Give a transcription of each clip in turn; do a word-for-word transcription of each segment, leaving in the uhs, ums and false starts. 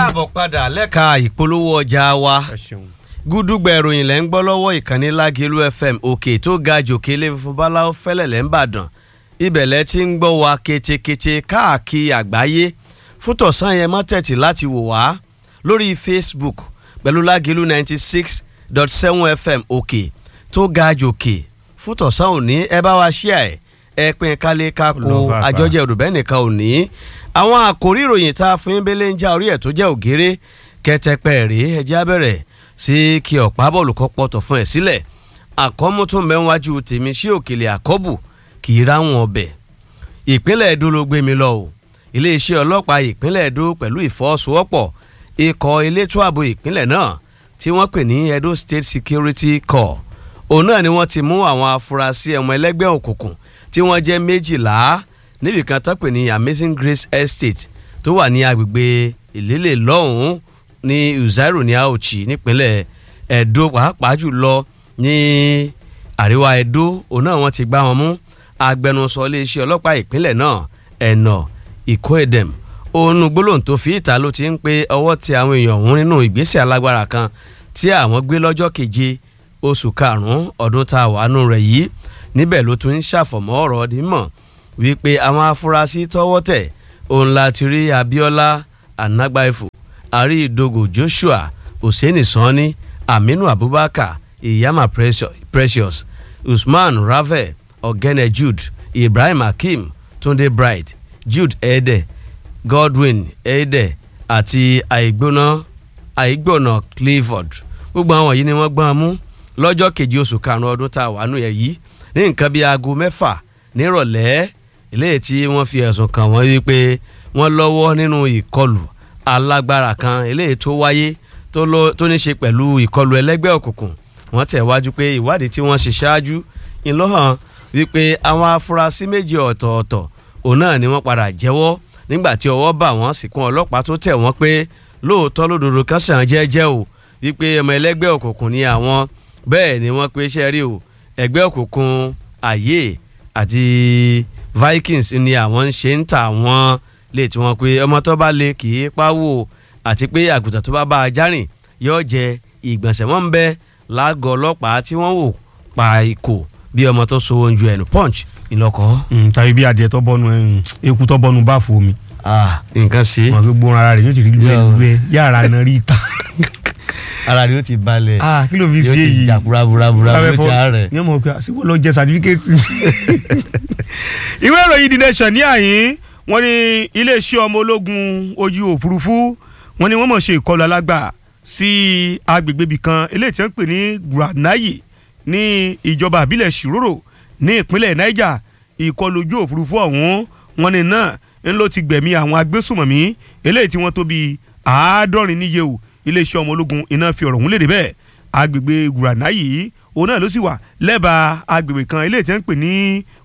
káàbọ̀ padà lẹ́ka ìpolówó ọjà wa gúdúgbà ìròyìn lẹ́ ń gbọ́ lọ́wọ́ ìkànnì Lágẹ̀lú F M òkè tó ga jòkè ilé funfun báláwo fẹ́lẹ̀lẹ́ ń bàdàn ibẹ̀lẹ́ tí ń gbọ́ wa ketekete káàkiri àgbáyé fún tọ̀sán yẹn má tẹ̀tì láti wò wá lórí Facebook pẹ̀lú Lágẹ̀lú ninety six dot seven F M òkè tó ga jòkè fún tọ̀sán òní ẹ bá wa ṣíà ẹ̀ ẹ pín kálé kákó àjọjẹ òdùbẹ́ nìkan òní àwọn àkòrí ìròyìn tá a fún yín bẹ́lẹ̀ ń já orí ẹ̀ tó jẹ́ ògèrè kẹtẹpẹ rèé ẹjẹ́ abẹ́rẹ́ sí kí ọ̀pá bọ́ọ̀lù kọ́ pọ̀tọ̀ fún ẹ̀ sílẹ̀ àkọ́mútún mẹ́wájú tèmi sí òkèlè àkọ́bù kì í ráwọn ọbẹ̀ ìpínlẹ̀ Ẹdó ló gbé mi lọ o iléeṣẹ́ ọlọ́pàá ìpínlẹ̀ Ẹdó pẹ̀lú ìfọwọ́sowọ́pọ̀ ikọ̀ elétò ààbò ìpínlẹ̀ náà tí wọ́n pè ní Edo State Security Corps òun náà ni wọ́n ti mú àwọn afurasí ọmọ ẹlẹ́gbẹ́ òkùnkùn tí wọ́n jẹ́ méjìlá níbi kan tó pè ní Amazing Grace Estate tó wà ní agbègbè ìlélẹ̀ lọ́hùn-ún ní Uzairu ní Auchi nípínlẹ̀ Ẹdó pàápàá jùlọ ní àríwá Ẹdó òun náà wọ́n ti gbá wọn mú agbẹnusọ iléeṣẹ́ ọlọ́pàá ìpínlẹ̀ náà ẹ̀nà Ikoedem òun gbólóhùn tó fi ìta ló ti ń pe ọwọ́ ti àwọn èèyàn ọ̀hún nínú ìgbésẹ̀ alágbára kan tí àwọn gbé lọ́jọ́ keje oṣù karùn-ún ọdún tá a wà nù rẹ̀ yìí níbẹ̀ ló tún ń ṣàfọ̀mọ́ ọ̀rọ̀ dímọ̀ wípé àwọn afurasí tọ́wọ́ tẹ̀ òun láti rí Abíọ́lá Anagbaifo Àríìdògò Joshua Hussaini Sanni Aminu Abubakar Iyama Precious Usman Ravel Ogene Jude Ibrahim Hakeem Tunde Bright Jude Ede Godwin Ede àti àìgbóná àìgbóná Clifford gbogbo àwọn yìí ni wọ́n gbọ́n mú lọ́jọ́ kejì oṣù karùn-ún ọdún tá a wà nù ẹ̀ yìí ní nǹkan bíi aago mẹ́fà nírọ̀lẹ́ eléyìí tí wọ́n fi ẹ̀sùn kàn wọ́n wípé wọ́n lọ́wọ́ nínú ìkọlù alágbára kan eléyìí tó wáyé tó ní ṣe pẹ̀lú ìkọlù ẹlẹ́gbẹ́ òkùnkùn wọ́n tẹ̀ wájú pé ìwádìí tí wọ́n ṣe ṣáájú ìlọ́hàn wípé àwọn afurasí méjì ọ̀tọ̀ọ̀tọ̀ òun náà ni wọ́n padà jẹ́wọ́ nígbà tí ọwọ́ bà wọ́n síkún ọlọ́pàá tó tẹ̀ wọ́n pé lóòótọ́ lódodo kan sàn jẹ́jẹ́ o wípé ọmọ ẹlẹ́gbẹ́ òkùnkùn ni àwọn bẹ́ẹ̀ ni wọ́n pe iṣẹ́ rí o ẹgbẹ́ òkùnkùn ayé àti Vikings ni àwọn ń ṣe ń tà wọ́n lè tí wọ́n pe ọmọ tó bá lè kì í pawó àti pé àgùntàn tó bá bá a járìn yóò jẹ ìgbọ̀nsẹ̀ wọn ń bẹ lágọ̀ọ́ ọlọ́pàá tí wọ́n wò pa ikò bí ọmọ tó so oúnjẹ ẹnu Punch ìlọkọ̀. tàbí bí adìẹ tó bọ́nu eku tó bọ́nu báàfù omi. nǹkan ṣe. wọn fi gbóhùn ara rẹ̀ yóò ti rí lúwẹ́ yàrá náà rí ìta. ara rẹ̀ yóò ti balẹ̀ kí ló fi ṣe yìí yóò ti jà buraburabura yóò ti àárẹ̀. yóò mọ̀ pé àsìkò lọ jẹ sàtífíkẹ́tì. ìwé ìròyìn The Nation ní àyín wọ́n ní iléeṣẹ́ ọmọ ológun ojú òfurufú wọ́n ní wọ́n mọ̀ ṣe ìkọlù alágbà sí agbègbè ibì kan eléyìí tí wọ́n ń pè ní Granayi ní ìjọba àbílẹ̀ Shiroro ní ìpínlẹ̀ Niger ìkọlù ojú òfurufú ọ̀hún wọ́n ní náà ń ló ti gbẹ̀mí àwọn agbésùmọ̀mí eléyìí tí wọ́n tó bí àádọ́rin níye o iléeṣẹ́ ọmọ ológun iná fi ọ̀rọ̀ ọ̀hún léde bẹ́ẹ̀ agbègbè Granayi òun náà ló sì wà lẹ́bàá agbègbè kan eléyìí tí wọ́n ń pè ní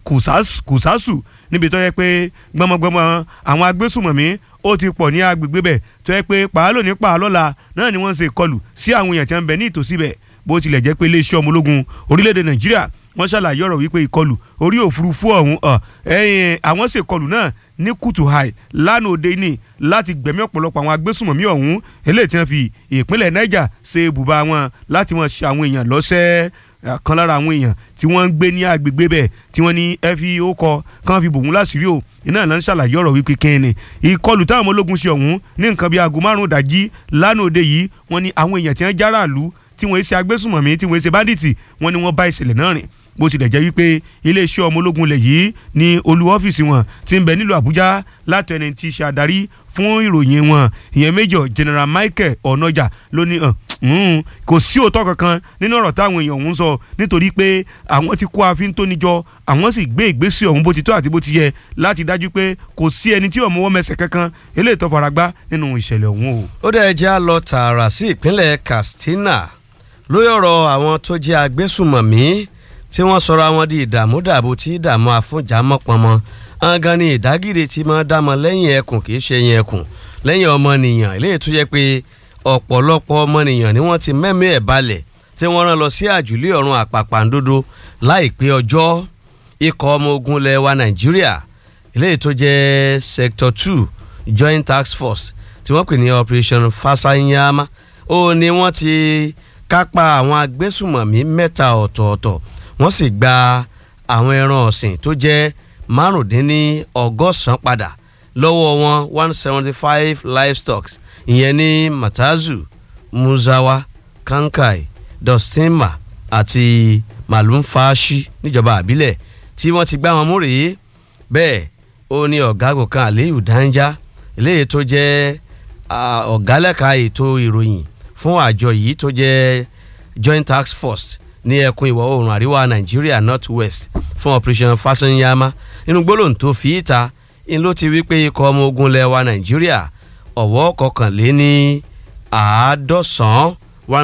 Kùsásù níbi tó yẹ pé gbọmọgbọmọ àwọn agbésùmọ̀mí ó ti pọ̀ ní agbègbè bẹ̀ tó yẹ pé pàálò ní pàálọ́la náà ni wọ́n ń ṣe ìkọlù sí àwọn èèyàn tí wọ́n ń bẹ ní ìtòsí bẹ̀ bó tilẹ̀ jẹ́ pé iléeṣẹ́ ọmọ ológun orílẹ̀-èdè Nàìjíríà wọ́n ṣàlàyé ọ̀rọ̀ wípé ìkọlù orí òfurufú ọ̀hún ẹ̀yìn àwọn ṣe ìkọlù náà ní Kutu High lánàá òde ní láti gbẹ̀mí ọ̀pọ̀lọpọ̀ àwọn agbésùmọ̀mí ọ̀hún eléyìí tí wọ́n fi ìpínlẹ̀ Niger ṣe ibùba wọn láti wọ́n ṣe àwọn èèyàn lọ́sẹ̀ kan lára àwọn èèyàn tí wọ́n ń gbé ní agbègbè bẹ̀ tí wọ́n ní ẹ fi ó kọ kán fi bòun láṣìírí o iná náà ń ṣàlàyé ọ̀rọ̀ wípé kẹ́hìn ìkọlù táwọn ológun ṣe ọ̀hún ní nǹkan bíi aago márùn-ún dájí lánàá òde yìí wọ́n ní àwọn èèyàn tí wọ́n járàlú tí wọ́n ṣe agbésùmọ̀mí tí wọ́n ṣe báńdíìtì wọ́n ní wọ́n bá ìṣẹ̀lẹ̀ náà rìn bó tilẹ̀ jẹ́ wípé iléeṣẹ́ ọmọ ológun lẹ̀ yìí ní olú ọ́fíìsì wọn tí ń bẹ nílùú Àbújá láti ẹni tí ṣe adarí fún ìròyìn wọn ìyẹn Major General Michael Onoja ló ní kò sí òótọ́ kankan nínú ọ̀rọ̀ táwọn èèyàn ọ̀hún sọ nítorí pé àwọn ti kó àfin tó níjọ àwọn sì gbé ìgbésẹ̀ ọ̀hún bó ti tọ́ àti bó ti yẹ láti dájú pé kò sí ẹni tí ọmọ wọn mẹsẹ̀ kankan eléyìí tó faragbá nínú ìṣẹ̀lẹ̀ ọ̀hún o. ó dẹ̀ jẹ́ lọ tààrà sí ìpínlẹ̀ Katsina lórí ọ̀rọ̀ àwọn tó jẹ́ agbésùmọ̀mí tí wọ́n sọra wọn di ìdààmú dààbò tí ìdààmú àfúnjàmọ́pọnmọ́ ọ̀gán ni ìdágìrì tí máa dámọ̀ lẹ́yìn ẹkùn kì í ṣe yẹn ẹkùn lẹ́yìn ọmọnìyàn eléyìí tó yẹ pé ọ̀pọ̀lọpọ̀ ọmọnìyàn ni wọ́n ti mẹ́mí ẹ̀ balẹ̀ tí wọ́n rán lọ sí àjùlé ọ̀run àpàpàǹdodo láìpẹ́ ọjọ́ ikọ̀ ọmọ ogun ilẹ̀ wa Nàìjíríà eléyìí tó jẹ́ sector two joint task force tí wọ́n pè ní operation Fasanyama ó ní wọ́n ti kápá àwọn agbésùmọ̀mí mẹ́ta ọ̀tọ̀ọ̀tọ̀ wọ́n sì gba àwọn ẹran ọ̀sìn tó jẹ́ márùndínní ọgọ́sàn padà lọ́wọ́ wọn one seventy five livestock ìyẹn ní Matazu, Muzawa, Kankai, Dostima àti Malumfashi níjọba àbílẹ̀ tí wọ́n ti gbá wọn mú rèé. Bẹ́ẹ̀ ó ní ọ̀gágun kan Aliyu Danja eléyìí tó jẹ́ ọ̀gálẹ́ka ètò ìròyìn fún àjọ yìí tó jẹ́ Joint Task Force ní ẹkùn ìwọ̀ oòrùn àríwá Nàìjíríà North West fún Operation Fasanyama nínú gbólóhùn tó fi ìta in ló ti wí pé ikọ̀ ọmọ ogun lẹwa Nàìjíríà ọ̀wọ́ kọkànléní àádọ́sàn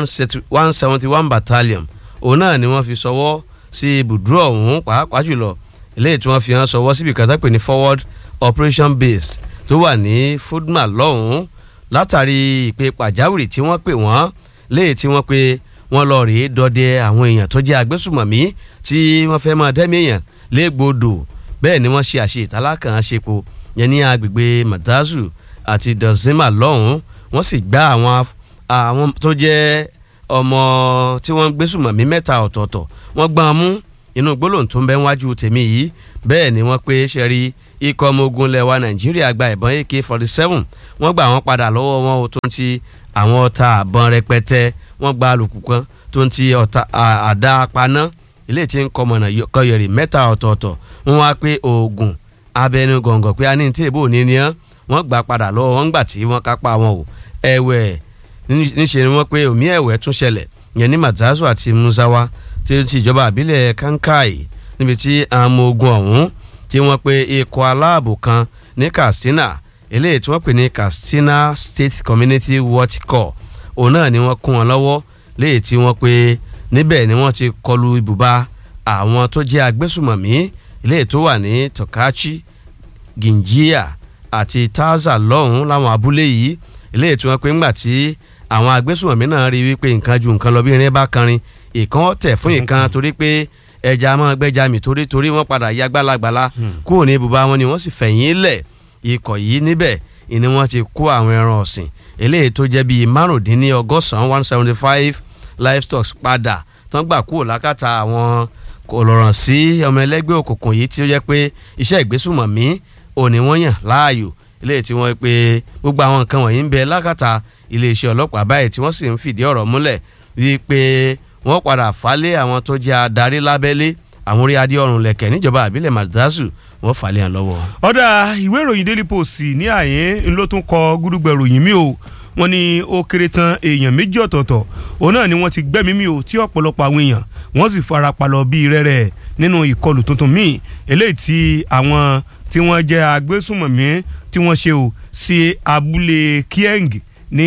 one seventy one battalion òun náà ni wọ́n fi sọwọ́ sí ibùdó ọ̀hún pàápàá jùlọ eléyìí tí wọ́n fi hàn sọwọ́ síbi kan tó pè ní Forward Operation Base tó wà ní Fudma lọ́hùn-ún látàrí ìpè pàjáwìrì tí wọ́n pè wọ́n léyìí tí wọ́n pè wọ́n lọ rèé dọdẹ àwọn èèyàn tó jẹ́ agbésùmọ̀mí tí wọ́n fẹ́ máa dẹ́mi èèyàn légbodò. Bẹ́ẹ̀ ni wọ́n ṣe àṣe ìtàlákàn ṣepo yẹn ní agbègbè Matazu àti Dozima lọ́hùn-ún wọ́n sì gbá àwọn àwọn tó jẹ́ ọmọ tí wọ́n gbésùmọ̀mí mẹ́ta ọ̀tọ̀ọ̀tọ̀ wọ́n gbọ́n mú inú gbólóhùn tó ń bẹ wájú tèmi yìí. Bẹ́ẹ̀ ni wọ́n pé ṣẹ́rí ikọ̀ ọmọ ogun lẹwa Nàìjíríà gba ìbọn A K forty-seven wọ́n gbà wọ́n padà lọ́wọ́ wọn ó tó ń ti àwọn ọta àbọn rẹpẹtẹ wọ́n gba alùpùpù kan tó ń ti ọta àdá apaná ilé tí ń kọmọ̀nà kọyọ̀rì mẹ́ta ọ̀tọ̀ọ̀tọ̀ wọ́n wá pé oògùn abẹnú gọ̀ǹgọ̀ pé a ní tí èbó ní ni wọ́n gbà padà lọ́wọ́ wọn gbà tí wọ́n kápá wọn o. Ẹ̀wẹ̀ níṣẹ́ ni wọ́n pé omi ẹ̀wẹ̀ tún ṣẹlẹ̀ yẹn ní Matazu àti Muzawa tí ó ti ìjọba àbílẹ̀ Kankai níbi tí àwọn ọmọ ogun ọ̀hún tí wọ́n pe ikọ̀ aláàbò kan ní Katsina eléyìí tí wọ́n pè ní Katsina State Community Watch Corps òun náà ni wọ́n kún wọn lọ́wọ́ léyìí tí wọ́n pe níbẹ̀ ni wọ́n ti kọlu ibùba àwọn tó jẹ́ agbésùmọ̀mí eléyìí tó wà ní Tokachi, Ginjia àti Taza lọ́hùn láwọn abúlé yìí eléyìí tí wọ́n pe ńgbà tí àwọn agbésùmọ̀mí náà rí wípé nǹkan ju nǹkan lọ bí irin bá kanrin ìkan tẹ̀ fún ìkan torí pé ẹja máa gbẹ́ja mi torí torí wọ́n padà ya gbálagbàla kúrò ní ibùba wọn ni wọ́n sì fẹ̀yìn lẹ̀ ikọ̀ yìí níbẹ̀ ni wọ́n ti kó àwọn ẹran ọ̀sìn eléyìí tó jẹ́ bíi márùndínní ọgọ́sàn-án one seventy five livestock padà tán gbà kúrò lákàtà àwọn kòlọ̀ràn sí ọmọ ẹlẹ́gbẹ́ òkùnkùn yìí tí ó jẹ́ pé iṣẹ́ ìgbésùmọ̀mí òní wọ́n yàn láàyò eléyìí tí wọ́n pé gbogbo àwọn nǹkan wọ̀nyí ń bẹ lákàtà iléeṣẹ́ ọlọ́pàá báyìí tí wọ́n sì ń fìdí ọ̀rọ̀ múlẹ̀ wípé wọ́n padà falẹ̀ àwọn tó jẹ́ adarí lábẹ́lé àwọn orí adé ọ̀run lẹ̀kẹ̀ níjọba àbílẹ̀ Matazu wọ́n falẹ̀ hàn lọ́wọ́. ọ̀dà ìwé ìròyìn Daily Post ní àyè ń ló tún kọ gúdúgbẹ̀ ròyìn mi o wọ́n ní ó kéré tán èèyàn méjì ọ̀tọ̀ọ̀tọ̀ òun náà ni wọ́n ti gbẹ́mí mi o tí ọ̀pọ̀lọpọ̀ àwọn èèyàn wọ́n sì fara pa lọ bíi rẹ́rẹ́ nínú ìkọlù tuntun míì eléyìí tí àwọn tí wọ́n jẹ́ agbésùmọ̀mí tí wọ́n ṣe o sí abúlé Kieng ní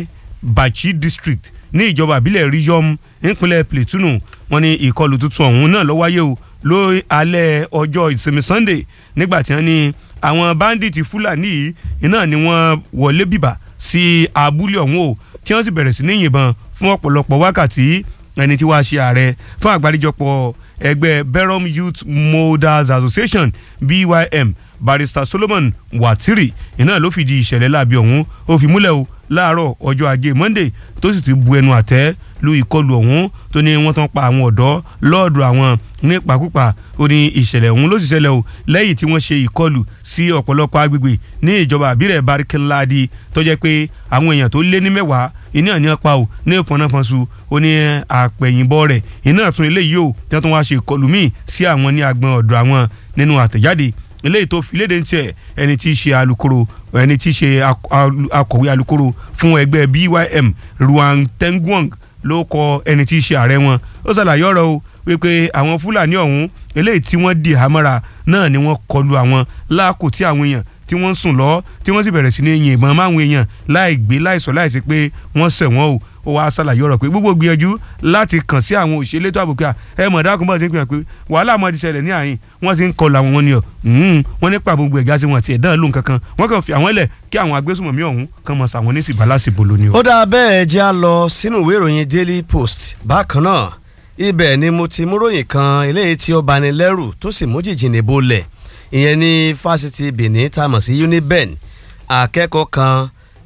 Bachi District ní ìjọba àbílẹ̀ Rijom nípínlẹ̀ Plateau. wọ́n ní ìkọlù tuntun ọ̀hún náà ló wáyé o lórí alẹ́ ọjọ́ ìsinmi Sunday nígbà tí wọ́n ní àwọn báńdíìtì Fúlàní yìí iná ni wọ́n wọlé bìbà sí abúlé ọ̀hún o tí wọ́n sì bẹ̀rẹ̀ sí ní yìnbọn fún ọ̀pọ̀lọpọ̀ wákàtí ẹni tí wàá ṣe ààrẹ fún àgbáríjọpọ̀ ẹgbẹ́ Berom Youth Molders Association B Y M Barrister Solomon Watiri iná ló fìdí ìṣẹ̀lẹ̀ láabi ọ̀hún ó fi múlẹ̀ o láàárọ̀ ọjọ́ ajé Monday tó sì ti bu ẹnu àtẹ́ lu ìkọlù ọ̀hún tó ní wọ́n tán pa àwọn ọ̀dọ́ lọ́ọ̀dọ̀ àwọn nípakúpa ó ní ìṣẹ̀lẹ̀ ọ̀hún ló sì ṣẹlẹ̀ o lẹ́yìn tí wọ́n ṣe ìkọlù sí ọ̀pọ̀lọpọ̀ agbègbè ní ìjọba àbílẹ̀ Barkin-Ladi tó jẹ́ pé àwọn èèyàn tó lé ní mẹ́wàá iná ní ọ̀pá o ní ìfọ̀nàfọ̀nsu ó ní àpẹ̀yìnbọ̀ rẹ̀ iná tún eléyìí o tí wọ́n tún wá ṣe ìkọlù míì sí àwọn ní agbọn ọ̀dọ̀ àwọn nínú àtẹ̀jáde eléyìí tó fi léde ń tiẹ̀ ẹni tí í ṣe alukoro ẹni tí í ṣe akọ̀wé alukoro fún ẹgbẹ́ B Y M Ruang Tenguang ló kọ ẹni tí í ṣe ààrẹ wọn ó ṣàlàyé ọ̀rọ̀ o wípé àwọn Fúlàní ọ̀hún eléyìí tí wọ́n di àmọ́ra náà ni wọ́n kọlu àwọn láàkó tí àwọn èèyàn tí wọ́n ń sùn lọ tí wọ́n sì bẹ̀rẹ̀ sí ní yìnbọn máwọn èèyàn láì gbé láìsọ láìsí pé wọ́n ṣẹ̀ wọ́n o ó wá ṣàlàyé ọ̀rọ̀ pé gbogbo gbìyànjú láti kàn sí àwọn òṣèlú ètò ààbò pé ẹ mọ̀ dákun bọ́ọ̀ ti ń pè é pé wàhálà mọ́ ti ṣẹlẹ̀ ní àyín wọ́n ti ń kọlu àwọn wọn ni ọ̀ wọ́n nípa gbogbo ẹ̀gá sí wọn àti ẹ̀dá lóhùn kankan wọ́n kàn fi àwọn ẹlẹ̀ kí àwọn agbésùnmọ̀mí ọ̀hún kan mọ̀ sàwọn ní sìbálàsìbò lónìí. ó dáa bẹ́ẹ̀ jẹ́ a lọ sínú ìwé ìròyìn Daily Post bákan náà ibẹ̀ ni mo ti mú ròyìn kan eléyìí tí ó bani lẹ́rù tó sì mú jìjìnnì bolẹ̀ ìyẹn ní fásitì Benin tá a mọ̀ sí Uniben akẹ́kọ̀ọ́ kan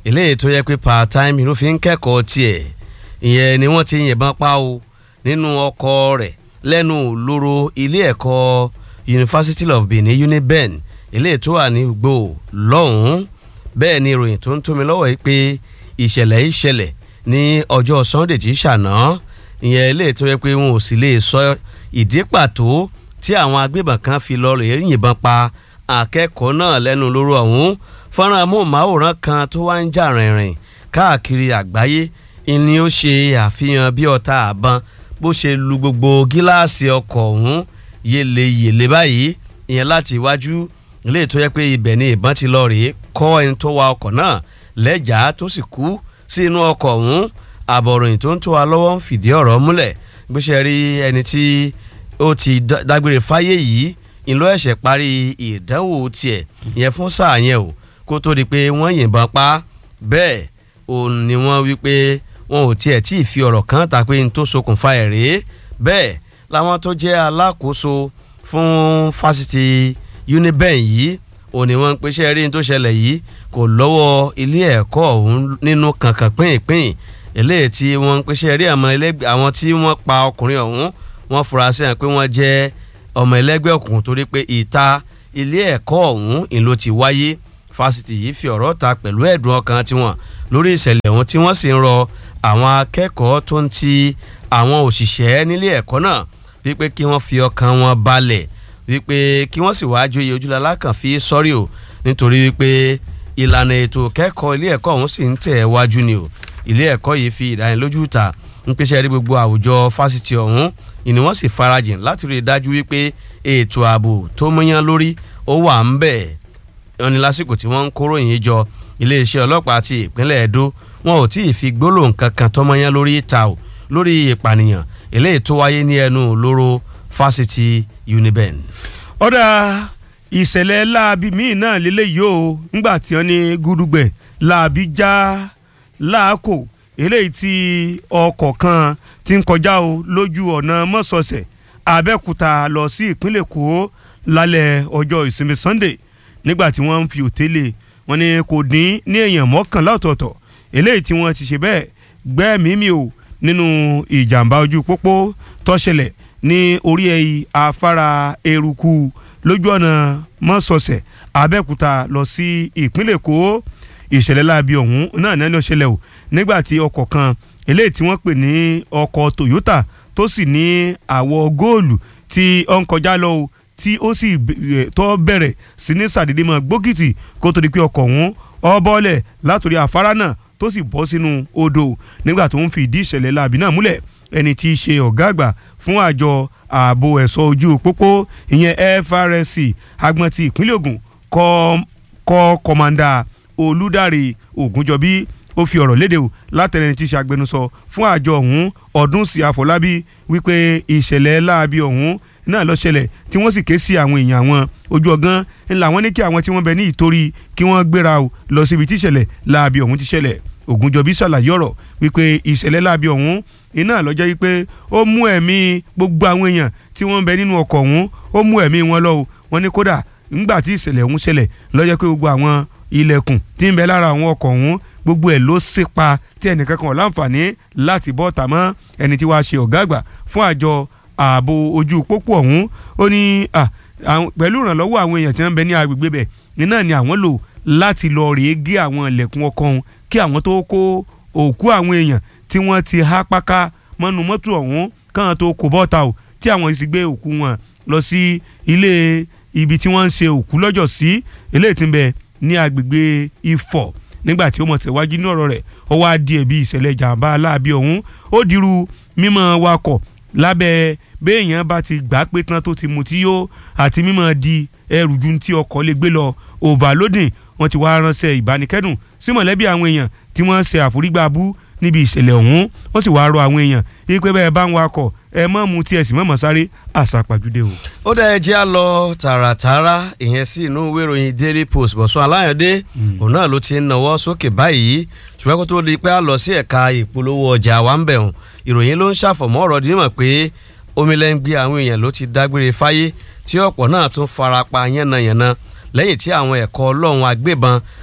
eléyìí tó yẹ pé part time ló fi ń kẹ́kọ̀ọ́ tiẹ̀ ìyẹn ni wọ́n ti yìnbọn pa o nínú ọkọ̀ rẹ̀ lẹ́nu lóró ilé ẹ̀kọ́ University of Benin Uniben eléyìí tó wà ní Ugbo lọ́hùn-ún bẹ́ẹ̀ ni ìròyìn tó ń tó mi lọ́wọ́ yìí pé ìṣẹ̀lẹ̀ yìí ṣẹlẹ̀ ní ọjọ́ Sunday tí ṣàná ìyẹn eléyìí tó yẹ pé wọn ò sì lè sọ ìdí pàtó tí àwọn agbébọn kan fi lọ rè yìnbọn pa akẹ́kọ̀ọ́ náà lẹ́nu lóró ọ̀hún fọ́nrán amóhùnmáwòrán kan tó wá ń jà rìnrìn káàkiri àgbáyé ni ó ṣe àfihàn bí ọta àbọn bó ṣe lu gbogbo gíláàsì ọkọ̀ ọ̀hún yẹlẹyẹlẹ báyìí ìyẹn láti iwájú ilé tó yẹ pé ibẹ̀ ni ìbọn ti lọ rèé kọ́ ẹni tó wa ọkọ̀ náà lẹ́jà tó sì kú sí inú ọkọ̀ ọ̀hún àbọ̀ròyìn tó ń tó wa lọ́wọ́ ń fìdí ọ̀rọ̀ múlẹ̀ bó ṣe rí ẹni tí ó ti dágbére fáyé yìí ìlú ẹ̀ṣẹ̀ parí ìdánwò tiẹ̀ yẹn fún sáà yẹn o kó tó di pé wọ́n yìnbọn pa bẹ́ẹ̀ òun ni wọ́n wí pé wọn ò tiẹ̀ tí ì fi ọ̀rọ̀ kan ta pé n tó ṣokùnfà ẹ̀ rèé bẹ́ẹ̀ làwọn tó jẹ́ alákòóso fún fásitì Uniben yìí òun ni wọ́n ń pèsè rí n tó ṣẹlẹ̀ yìí kò lọ́wọ́ ilé ẹ̀kọ́ ọ̀hún nínú kankan pínpín eléyìí tí wọ́n ń pèsè rí àwọn tí wọ́n pa ọkùnrin ọ̀hún wọ́n fura sí hàn pé wọ́n jẹ́ ọmọ ẹlẹ́gbẹ́ òkùnkùn torí pé ìta ilé ẹ̀kọ́ ọ̀hún ìlò ti wáyé fásitì yìí fi ọ̀rọ̀ ta pẹ̀lú ẹ̀dùn ọkàn tiwọn lórí ìṣẹ̀lẹ̀ ọ̀hún tí wọ́n sì ń rọ àwọn akẹ́kọ̀ọ́ tó ń ti àwọn òṣìṣẹ́ nílé ẹ̀kọ́ náà wípé kí wọ́n fi ọkàn wọn balẹ̀ wípé kí wọ́n sì wáá jóye ojúlọ́lá kan fi sọ́rí o nítorí wípé ìlànà ètò kẹ́kọ̀ọ́ ilé ẹ̀kọ́ ọ̀hún sì ń tẹ̀ wájú ni o ilé ẹ̀kọ́ yìí fi ìdánilójú ta ń pèsè rí gbogbo àwùjọ fásitì ọ̀hún ìní wọ́n sì farajìn láti rí i dájú wípé ètò ààbò tó mọ́yán lórí ó wà ń bẹ̀ wọ́n ní lásìkò tí wọ́n ń kóròyìn jọ iléeṣẹ́ ọlọ́pàá ti ìpínlẹ̀ Ẹdó wọn ò tí ì fi gbólóhùn kankan tó mọ́yán lórí ìta o lórí ìpànìyàn eléyìí tó wáyé ní ẹnu lóró fásitì Uniben. ọ̀dà ìṣẹ̀lẹ̀ láabi míì náà lélẹ́yìí o ńgbà tí wọ́n ní gúdúgbẹ̀ láabi já láàkó eléyìí tí ọkọ̀ kan ti ń kọjá o lójú ọ̀nà mọ́sọ̀ọ̀sẹ̀ Abẹ́òkúta lọ sí ìpínlẹ̀ Èkó lálẹ́ ọjọ́ ìsinmi Sunday nígbà tí wọ́n ń fi òtélè wọ́n ní kò dín ní èèyàn mọ́kànlá ọ̀tọ̀ọ̀tọ̀ eléyìí tí wọ́n ti ṣe bẹ́ẹ̀ gbẹ́mìímì o nínú ìjàmbá ojú pópó tó ṣẹlẹ̀ ní orí afárá eruku lójú ọ̀nà mọ́sọ̀ọ̀sẹ̀ Abẹ́òkúta lọ sí ìpínlẹ̀ Èkó ìṣẹ̀lẹ̀ láabi ọ̀hún náà náà ló ṣẹlẹ̀ o nígbà tí ọkọ̀ kan eléyìí tí wọ́n pè ní ọkọ̀ Toyota tó sì ní àwọ̀ góòlù tí ó ń kọjá lọ o tí ó sì tó bẹ̀rẹ̀ sí ní sàdédé mọ́ gbókìtì kó tó di pé ọkọ̀ ọ̀hún ó bọ́lẹ̀ látòrí afárá náà tó sì bọ́ sínú odò nígbà tó ń fi ìdí ìṣẹ̀lẹ̀ láabi náà múlẹ̀ ẹni tí í ṣe ọ̀gá àgbà fún àjọ ààbò ẹ̀ṣọ́ ojú pópó ìyẹn F R S C agbọ̀n ti ìpínlẹ̀ Ògùn kọ́ kọ́mándà Olúdáre Ògúnjọbí ó fi ọ̀rọ̀ léde o látẹ̀rẹ̀ tí í ṣe agbẹnusọ fún àjọ ọ̀hún Ọdúnsì Àfọlábí wípé ìṣẹ̀lẹ̀ láabi ọ̀hún náà ló ṣẹlẹ̀ tí wọ́n sì ké sí àwọn èèyàn àwọn ojú ọgán ńlá wọn ní kí àwọn tí wọ́n bẹ ní ìtorí kí wọ́n gbéra o lọ síbi tí ìṣẹ̀lẹ̀ láabi ọ̀hún ti ṣẹlẹ̀ Ògúnjọbí ṣàlàyé ọ̀rọ̀ wípé ìṣẹ̀lẹ̀ láabi ọ̀hún iná ló jẹ́ wípé ó mú ẹ̀mí gbogbo àwọn èèyàn tí wọ́n ń bẹ nínú ọkọ̀ ọ̀hún ó mú ẹ̀mí wọn lọ o wọ́n ní kódà ńgbà tí ìṣẹ̀lẹ̀ ọ̀hún ṣẹlẹ̀ ló jẹ́ pé gbogbo àwọn ilẹ̀kùn tí ń bẹ lára àwọn ọkọ̀ ọ̀hún gbogbo ẹ̀ ló ṣe pa tí ẹnìkan kan ò láǹfààní láti bọ́ tà mọ́ ẹni tí wàá ṣe ọ̀gá àgbà fún àjọ ààbò ojú pópó ọ̀hún ó ní pẹ̀lú ìrànlọ́wọ́ àwọn èèyàn tí wọ́n ń bẹ ní agbègbè bẹ̀ nínà ni àwọn lò láti lọ rèé gé àwọn ilẹ̀kùn ọkọ̀ ọ̀hún kí àwọn tó kó òkú àwọn èèyàn tí wọ́n ti há páká mọ́nú mọ́tò ọ̀hún káwọn tó kó bọ́ta o tí àwọn sì gbé òkú wọn lọ sí ilé ibi tí wọ́n ń ṣe òkú lọ́jọ́ sí eléyìí tí ń bẹ ní agbègbè Ifọ̀ nígbà tí ó mọ̀ tẹ̀wájú ní ọ̀rọ̀ rẹ̀ ó wá di ẹ̀bi ìṣẹ̀lẹ̀ jàǹbá aláàbí ọ̀hún ó dirú mímọ́ wakọ̀ lábẹ́ béèyàn bá ti gbà pé tán tó ti mutí yó àti mímọ́ di ẹrù ju tí ọkọ̀ lè gbé lọ overloading wọ́n ti wá ránṣẹ́ ìbánikẹ́dùn sí mọ̀lẹ́bí àwọn èèyàn tí wọ́n ṣe àforígbà bú níbi ìṣẹ̀lẹ̀ ọ̀hún wọ́n sì wá rọ àwọn èèyàn yí pé bẹ́ẹ̀ bá ń wakọ̀ ẹ mọ́ mu tí ẹ sì mọ̀mọ́ sáré àṣàpàjùdé o. ó dá ẹjẹ́ á lọ tààràtààrà ìyẹn sí inú ìwé ìròyìn Daily Post Bọ̀sún Aláyọ̀dé òun náà ló ti ń nawọ́ sókè báyìí ṣùgbọ́n kó tó di pé a lọ sí ẹ̀ka ìpolówó ọjà wa ń bẹ̀rùn ìròyìn ló ń ṣàfọ̀mọ́ ọ̀rọ̀ dímọ̀ pé omilẹ́ngbé àwọn èèyàn ló ti dágbére fáyé tí ọ̀pọ̀ náà tún farapa yánnayànna lẹ́yìn tí àwọn ẹ̀kọ́ ọlọ́run agbébọn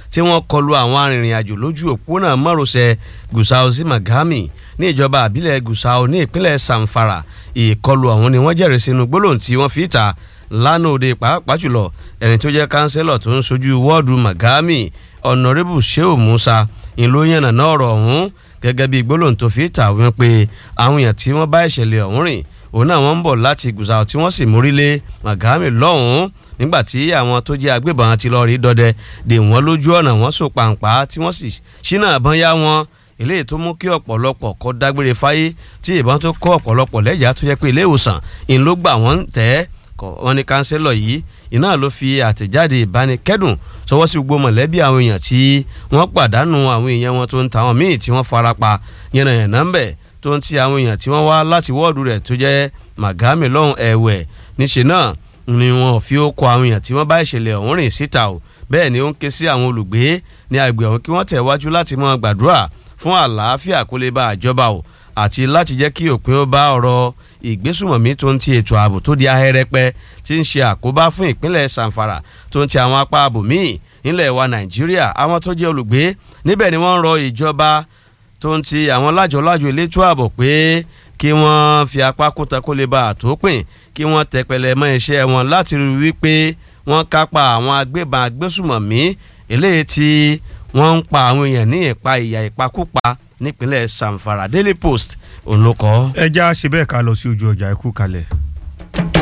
tí wọ́n kọlu àwọn arìnrìn-àjò lójú òpópónà márosẹ̀ Gusau sí Magami ní ìjọba àbílẹ̀ Gusau ní ìpínlẹ̀ Samfara. Ìkọlù àwọn ni wọ́n jẹ́rìí sínú gbólóhùn tí wọ́n fi ta lánàá òde, pàápàá jùlọ ẹni tó jẹ́ kánsẹ́lọ̀ tó ń sojú wọ́ọ̀dù Magami Honorable Shehu Musa ìlóyànnà náà ọ̀rọ̀ ọ̀hún gẹ́gẹ́ bí gbólóhùn tó fi ta wọ́n pé àwọn èèyàn tí wọ́n bá ìṣẹ̀lẹ̀ ọ̀hún rìn òun náà wọ́n ń bọ̀ láti Gusau tí wọ́n sì mórílé Magami lọ́hùn-ún nígbàtí àwọn tó jẹ́ agbébọn ti lọ rí dọdẹ dè wọ́n lójú ọ̀nà, wọ́n so pàǹpá tí wọ́n sì ṣínà àbọ̀n yá wọn, eléyìí tó mú kí ọ̀pọ̀lọpọ̀ kó dágbére fáyé tí ìbọn tó kọ́ ọ̀pọ̀lọpọ̀ lẹ́jà tó jẹ́ pé ilé ìwòsàn ìn ló gbà wọ́n tẹ́ wọ́n ní kánsẹ́lọ̀ yìí iná ló fi àtẹ̀jáde ìbánikẹ́dùn sọwọ́ sí gbogbo mọ̀lẹ́bí àwọn èèyàn tí wọ́n pàdánù àwọn èèyàn wọn tó ń ta àwọn míì tí wọ́n farapa yànnàyànnà ń bẹ̀ tó ń ti àwọn èèyàn tí wọ́n wá láti wọ́ọ̀dù rẹ̀ tó jẹ́ Magami lọ́hùn ẹ̀wẹ̀ níṣẹ́ náà ni wọn fi ó kọ àwọn èèyàn tí wọ́n bá ìṣẹ̀lẹ̀ ọ̀hún rìn síta o. Bẹ́ẹ̀ ni ó ń ké sí àwọn olùgbé ní agbègbè ọ̀hún kí wọ́n tẹ̀wájú láti máa gbàdúrà fún àlàáfíà kó lè bá àjọba o àti láti jẹ́ kí òpin ó bá ọ̀rọ̀ ìgbésùmọ̀mí tó ń ti ètò ààbò tó di ahẹ́rẹ́pẹ́ tí ń ṣe àkóbá fún ìpínlẹ̀ Samfara tó ń ti àwọn apá abòmíì nílẹ̀ wa Nàìjíríà. Àwọn tó jẹ́ olùgbé níbẹ̀ ni wọ́n ń rọ ìjọba tó ń ti àwọn lájọlájọ elétò ààbò pé kí wọ́n fi apá kóta kó lè bá àtòpin, kí wọ́n tẹpẹlẹ mọ́ iṣẹ́ wọn láti rí wípé wọ́n kápá àwọn agbébọn agbésùmọ̀mí eléyìí tí wọ́n ń pa àwọn èèyàn ní ìpa ìyà ìpakúpa nípínlẹ̀ Samfara. Daily Post òun ló kọ. ẹ já ṣe bẹ́ẹ̀ ká lọ sí ojú ọjà, ẹ kú kalẹ̀.